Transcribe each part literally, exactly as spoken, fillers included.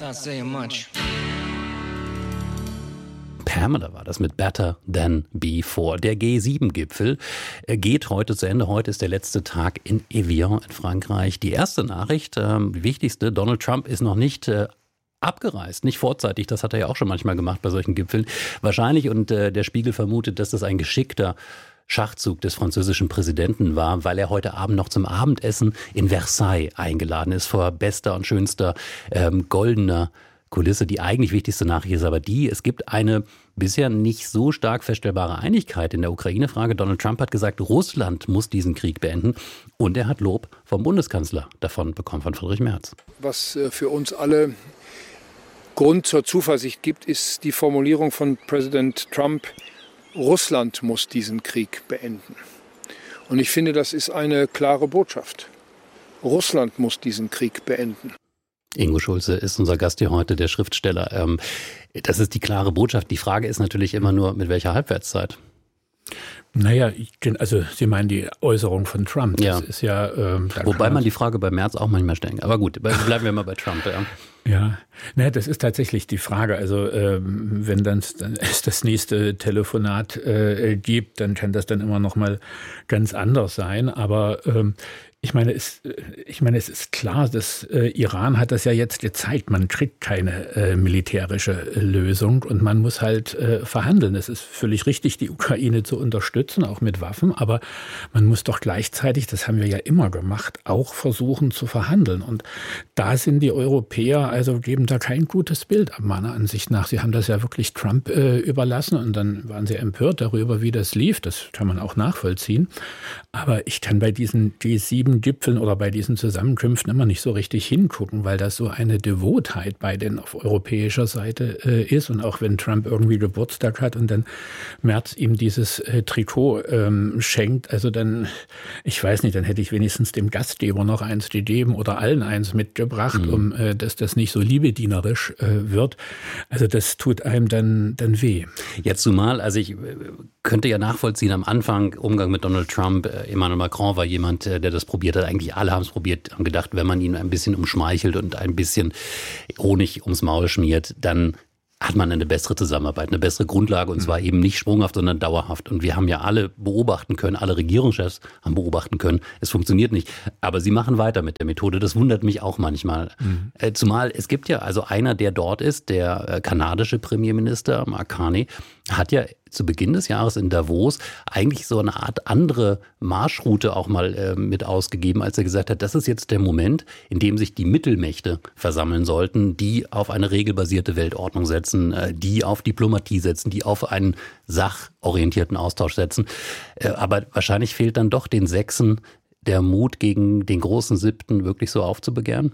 not saying much. Pamela war das mit Better Than Before. Der G sieben Gipfel geht heute zu Ende. Heute ist der letzte Tag in Evian in Frankreich. Die erste Nachricht, äh, die wichtigste, Donald Trump ist noch nicht äh, abgereist, nicht vorzeitig. Das hat er ja auch schon manchmal gemacht bei solchen Gipfeln. Wahrscheinlich, und äh, der Spiegel vermutet, dass das ein geschickter Schachzug des französischen Präsidenten war, weil er heute Abend noch zum Abendessen in Versailles eingeladen ist, vor bester und schönster ähm, goldener Kulisse. Die eigentlich wichtigste Nachricht ist aber die, es gibt eine bisher nicht so stark feststellbare Einigkeit in der Ukraine-Frage. Donald Trump hat gesagt, Russland muss diesen Krieg beenden, und er hat Lob vom Bundeskanzler davon bekommen, von Friedrich Merz. Was für uns alle Grund zur Zuversicht gibt, ist die Formulierung von Präsident Trump: Russland muss diesen Krieg beenden. Und ich finde, das ist eine klare Botschaft. Russland muss diesen Krieg beenden. Ingo Schulze ist unser Gast hier heute, der Schriftsteller. Ähm, das ist die klare Botschaft. Die Frage ist natürlich immer nur, mit welcher Halbwertszeit? Naja, ich, also Sie meinen die Äußerung von Trump. Das ja. ist ja ähm, Wobei man die Frage bei Merz auch manchmal stellen. Aber gut, bleiben wir mal bei Trump. Ja. Ja, naja, das ist tatsächlich die Frage. Also ähm, wenn dann, dann es das nächste Telefonat äh, gibt, dann kann das dann immer noch mal ganz anders sein. Aber ähm, Ich meine, es, ich meine, es ist klar, dass äh, Iran hat das ja jetzt gezeigt. Man kriegt keine äh, militärische äh, Lösung und man muss halt äh, verhandeln. Es ist völlig richtig, die Ukraine zu unterstützen, auch mit Waffen. Aber man muss doch gleichzeitig, das haben wir ja immer gemacht, auch versuchen zu verhandeln. Und da sind die Europäer, also geben da kein gutes Bild ab, meiner Ansicht nach. Sie haben das ja wirklich Trump äh, überlassen und dann waren sie empört darüber, wie das lief. Das kann man auch nachvollziehen. Aber ich kann bei diesen G sieben Gipfeln oder bei diesen Zusammenkünften immer nicht so richtig hingucken, weil das so eine Devotheit bei den auf europäischer Seite äh, ist. Und auch wenn Trump irgendwie Geburtstag hat und dann Merz ihm dieses äh, Trikot ähm, schenkt, also dann, ich weiß nicht, dann hätte ich wenigstens dem Gastgeber noch eins gegeben oder allen eins mitgebracht, mhm. um äh, dass das nicht so liebedienerisch äh, wird. Also das tut einem dann, dann weh. Jetzt zumal, also ich könnte ja nachvollziehen, am Anfang Umgang mit Donald Trump, äh, Emmanuel Macron war jemand, äh, der das probiert hat. Eigentlich alle haben es probiert, haben gedacht, wenn man ihn ein bisschen umschmeichelt und ein bisschen Honig ums Maul schmiert, dann hat man eine bessere Zusammenarbeit, eine bessere Grundlage, und zwar eben nicht sprunghaft, sondern dauerhaft. Und wir haben ja alle beobachten können, alle Regierungschefs haben beobachten können, es funktioniert nicht. Aber sie machen weiter mit der Methode. Das wundert mich auch manchmal. Mhm. Äh, zumal es gibt ja, also einer, der dort ist, der äh, kanadische Premierminister Mark Carney, hat ja zu Beginn des Jahres in Davos eigentlich so eine Art andere Marschroute auch mal äh, mit ausgegeben, als er gesagt hat, das ist jetzt der Moment, in dem sich die Mittelmächte versammeln sollten, die auf eine regelbasierte Weltordnung setzen, äh, die auf Diplomatie setzen, die auf einen sachorientierten Austausch setzen. Äh, aber wahrscheinlich fehlt dann doch den Sechsen der Mut, gegen den großen Siebten wirklich so aufzubegehren.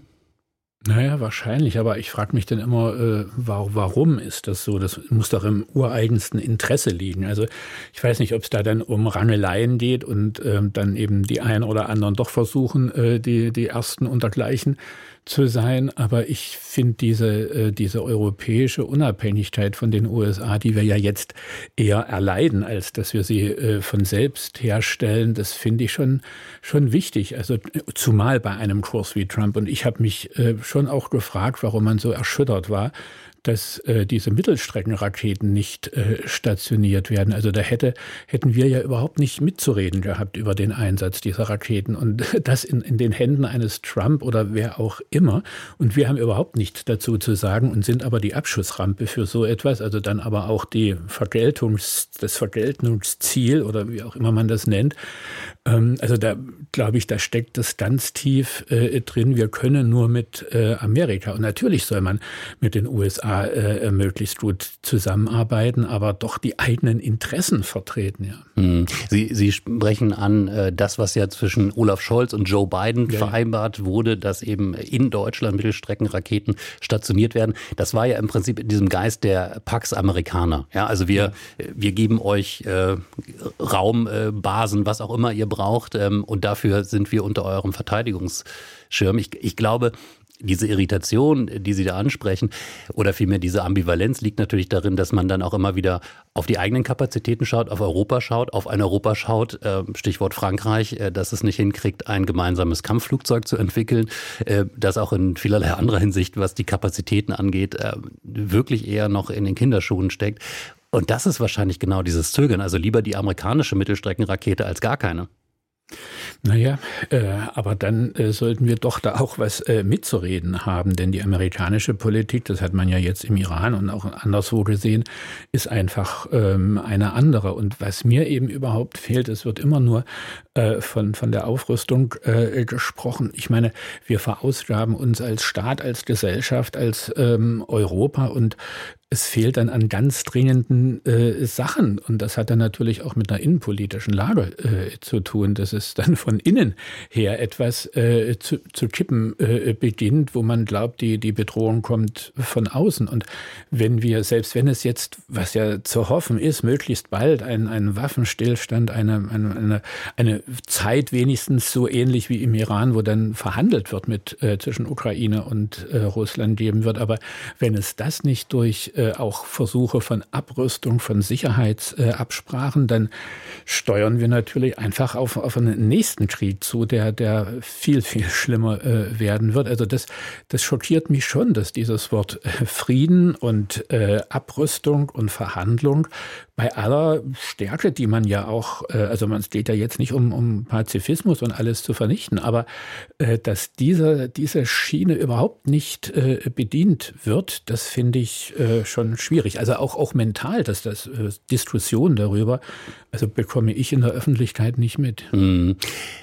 Naja, wahrscheinlich, aber ich frage mich dann immer, äh, warum ist das so? Das muss doch im ureigensten Interesse liegen. Also ich weiß nicht, ob es da dann um Rangeleien geht und äh, dann eben die einen oder anderen doch versuchen, äh, die, die Ersten untergleichen zu sein. Aber ich finde diese, äh, diese europäische Unabhängigkeit von den U S A, die wir ja jetzt eher erleiden, als dass wir sie äh, von selbst herstellen, das finde ich schon, schon wichtig. Also zumal bei einem Kurs wie Trump. Und ich habe mich äh, schon auch gefragt, warum man so erschüttert war, dass äh, diese Mittelstreckenraketen nicht äh, stationiert werden. Also da hätte, hätten wir ja überhaupt nicht mitzureden gehabt über den Einsatz dieser Raketen. Und das in, in den Händen eines Trump oder wer auch immer. Und wir haben überhaupt nichts dazu zu sagen und sind aber die Abschussrampe für so etwas. Also dann aber auch die Vergeltungs, das Vergeltungsziel oder wie auch immer man das nennt. Ähm, also da glaube ich, da steckt das ganz tief äh, drin. Wir können nur mit äh, Amerika. Und natürlich soll man mit den U S A Äh, möglichst gut zusammenarbeiten, aber doch die eigenen Interessen vertreten. Ja. Sie, Sie sprechen an äh, das, was ja zwischen Olaf Scholz und Joe Biden ja, vereinbart wurde, dass eben in Deutschland Mittelstreckenraketen stationiert werden. Das war ja im Prinzip in diesem Geist der Pax Americana. Ja, also wir, ja. wir geben euch äh, Raumbasen, äh, was auch immer ihr braucht, ähm, und dafür sind wir unter eurem Verteidigungsschirm. Ich, ich glaube, diese Irritation, die Sie da ansprechen, oder vielmehr diese Ambivalenz liegt natürlich darin, dass man dann auch immer wieder auf die eigenen Kapazitäten schaut, auf Europa schaut, auf ein Europa schaut, Stichwort Frankreich, dass es nicht hinkriegt, ein gemeinsames Kampfflugzeug zu entwickeln, das auch in vielerlei anderer Hinsicht, was die Kapazitäten angeht, wirklich eher noch in den Kinderschuhen steckt. Und das ist wahrscheinlich genau dieses Zögern, also lieber die amerikanische Mittelstreckenrakete als gar keine. Naja, äh, aber dann äh, sollten wir doch da auch was äh, mitzureden haben, denn die amerikanische Politik, das hat man ja jetzt im Iran und auch anderswo gesehen, ist einfach ähm, eine andere. Und was mir eben überhaupt fehlt, es wird immer nur äh, von, von der Aufrüstung äh, gesprochen. Ich meine, wir verausgaben uns als Staat, als Gesellschaft, als ähm, Europa und es fehlt dann an ganz dringenden äh, Sachen. Und das hat dann natürlich auch mit einer innenpolitischen Lage äh, zu tun, dass es dann von innen her etwas äh, zu, zu kippen äh, beginnt, wo man glaubt, die, die Bedrohung kommt von außen. Und wenn wir, selbst wenn es jetzt, was ja zu hoffen ist, möglichst bald ein, ein Waffenstillstand, eine, eine, eine, eine Zeit wenigstens so ähnlich wie im Iran, wo dann verhandelt wird mit äh, zwischen Ukraine und äh, Russland geben wird. Aber wenn es das nicht durch äh, auch Versuche von Abrüstung, von Sicherheitsabsprachen, dann steuern wir natürlich einfach auf, auf einen nächsten Krieg zu, der, der viel, viel schlimmer äh, werden wird. Also das, das schockiert mich schon, dass dieses Wort äh, Frieden und äh, Abrüstung und Verhandlung bei aller Stärke, die man ja auch, äh, also man steht ja jetzt nicht um, um Pazifismus und alles zu vernichten, aber äh, dass diese, diese Schiene überhaupt nicht äh, bedient wird, das finde ich äh, schon schwierig. Also auch, auch mental, dass das äh, Diskussion darüber, also bekomme ich in der Öffentlichkeit nicht mit. Hm.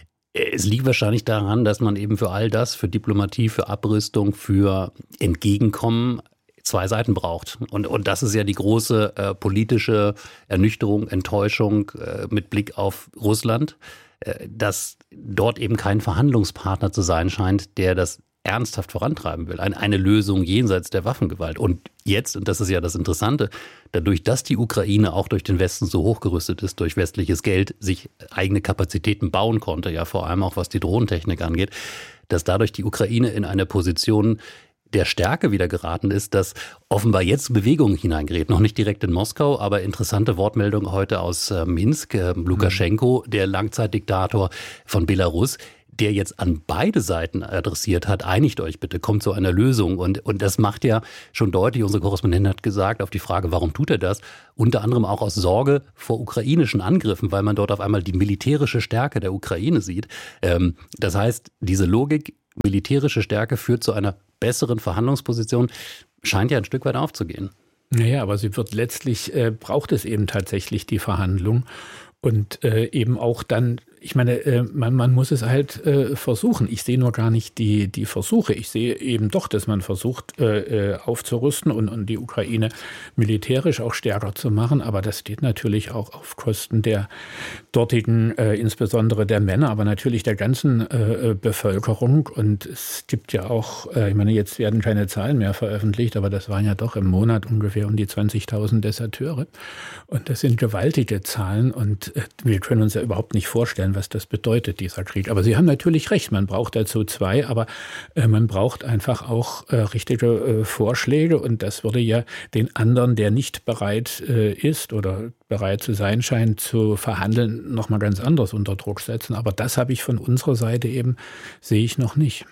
Es liegt wahrscheinlich daran, dass man eben für all das, für Diplomatie, für Abrüstung, für Entgegenkommen zwei Seiten braucht. Und, und das ist ja die große äh, politische Ernüchterung, Enttäuschung äh, mit Blick auf Russland, äh, dass dort eben kein Verhandlungspartner zu sein scheint, der das ernsthaft vorantreiben will. Eine, eine Lösung jenseits der Waffengewalt. Und jetzt, und das ist ja das Interessante, dadurch, dass die Ukraine auch durch den Westen so hochgerüstet ist, durch westliches Geld, sich eigene Kapazitäten bauen konnte, ja vor allem auch was die Drohnentechnik angeht, dass dadurch die Ukraine in eine Position der Stärke wieder geraten ist, dass offenbar jetzt Bewegung hineingerät. Noch nicht direkt in Moskau, aber interessante Wortmeldung heute aus äh, Minsk. Äh, Lukaschenko, der Langzeitdiktator von Belarus, der jetzt an beide Seiten adressiert hat, einigt euch bitte, kommt zu einer Lösung. Und, und das macht ja schon deutlich, unsere Korrespondentin hat gesagt, auf die Frage, warum tut er das, unter anderem auch aus Sorge vor ukrainischen Angriffen, weil man dort auf einmal die militärische Stärke der Ukraine sieht. Ähm, das heißt, diese Logik, militärische Stärke führt zu einer besseren Verhandlungsposition, scheint ja ein Stück weit aufzugehen. Naja, aber sie wird letztlich, äh, braucht es eben tatsächlich die Verhandlung und äh, eben auch dann, ich meine, äh, man, man muss es halt äh, versuchen. Ich sehe nur gar nicht die, die Versuche. Ich sehe eben doch, dass man versucht äh, aufzurüsten und, und die Ukraine militärisch auch stärker zu machen. Aber das geht natürlich auch auf Kosten der dortigen, äh, insbesondere der Männer, aber natürlich der ganzen äh, Bevölkerung. Und es gibt ja auch, äh, ich meine, jetzt werden keine Zahlen mehr veröffentlicht, aber das waren ja doch im Monat ungefähr um die zwanzigtausend Deserteure. Und das sind gewaltige Zahlen und äh, wir können uns ja überhaupt nicht vorstellen, was das bedeutet, dieser Krieg. Aber Sie haben natürlich recht, man braucht dazu zwei, aber äh, man braucht einfach auch äh, richtige äh, Vorschläge und das würde ja den anderen, der nicht bereit äh, ist oder bereit zu sein scheint, zu verhandeln, nochmal ganz anders unter Druck setzen. Aber das habe ich von unserer Seite eben, sehe ich noch nicht.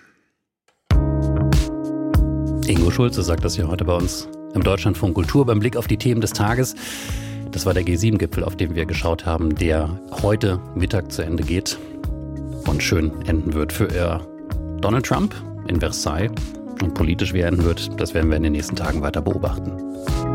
Ingo Schulze sagt das ja heute bei uns im Deutschlandfunk Kultur beim Blick auf die Themen des Tages. Das war der G sieben Gipfel, auf den wir geschaut haben, der heute Mittag zu Ende geht und schön enden wird für Donald Trump in Versailles. Und politisch wie er enden wird, das werden wir in den nächsten Tagen weiter beobachten.